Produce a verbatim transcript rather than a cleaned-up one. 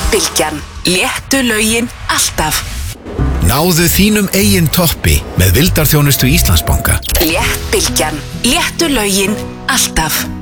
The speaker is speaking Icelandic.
Bylgjan. Léttu lögin alltaf. Náðu þínum eigin toppi með vildarþjónustu Íslandsbanka. Létt Bylgjan. Léttu lögin alltaf.